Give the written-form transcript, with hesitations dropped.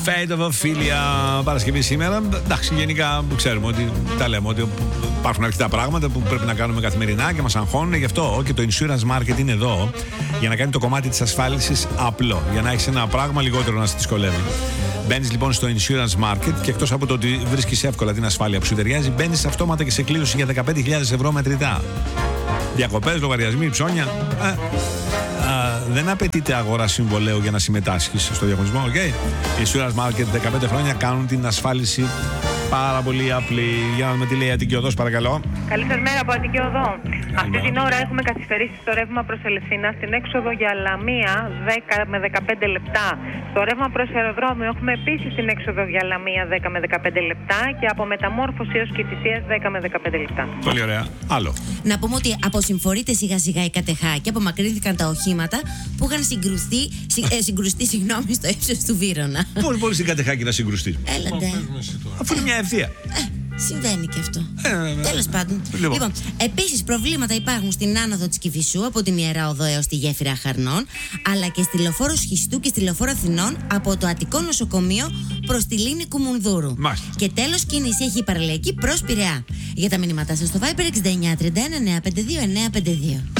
Fate of Ophelia, Παρασκευή σήμερα. Εντάξει, γενικά ξέρουμε ότι τα λέμε ότι υπάρχουν αρκετά πράγματα που πρέπει να κάνουμε καθημερινά και μας αγχώνουν. Γι' αυτό και το Insurance Market είναι εδώ για να κάνει το κομμάτι της ασφάλισης απλό. Για να έχεις ένα πράγμα λιγότερο να σε δυσκολεύει. Μπαίνεις λοιπόν στο Insurance Market και εκτός από το ότι βρίσκεις εύκολα την ασφάλεια που σου ταιριάζει, μπαίνεις αυτόματα και σε κλήρωση για 15.000 ευρώ μετρητά. Διακοπές, λογαριασμοί, ψώνια. Δεν απαιτείται αγορά συμβολέου για να συμμετάσχεις στο διαγωνισμό, okay? Οι Insurance Market 15 χρόνια κάνουν την ασφάλιση πάρα πολύ απλή. Για να δούμε τι λέει η Αττική Οδός, παρακαλώ. Καλή σας μέρα από Αττική Οδό. Αυτή την ώρα έχουμε καθυστερήσει στο ρεύμα προς Ελευθύνα, στην έξοδο για Λαμία 10 με 15 λεπτά. Στο ρεύμα προς αεροδρόμιο έχουμε επίσης την έξοδο για Λαμία 10 με 15 λεπτά και από Μεταμόρφωση έως Κηφισίας 10 με 15 λεπτά. Πολύ ωραία. Άλλο. Να πούμε ότι αποσυμφορείται σιγά σιγά η Κατεχάκη και απομακρύνθηκαν τα οχήματα που είχαν συγκρουστεί στο ύψος του Βύρωνα. Πώς μπορεί στην Κατεχάκη να συγκρουστεί? Έλατε. Αφού είναι μια ευθεία. Συμβαίνει και αυτό. Τέλος πάντων. Λοιπόν, επίσης προβλήματα υπάρχουν στην άνοδο της Κηφισού από την Ιερά Οδό έως τη γέφυρα Χαρνών, αλλά και στη λεωφόρο Σχιστού και στη λεωφόρο Αθηνών από το Αττικό Νοσοκομείο προς τη Λίμνη Κουμουνδούρου. Μάλιστα. Και τέλος, κίνηση έχει η παραλιακή προς Πειραιά. Για τα μηνύματά σας στο Viber 69 31 952 952.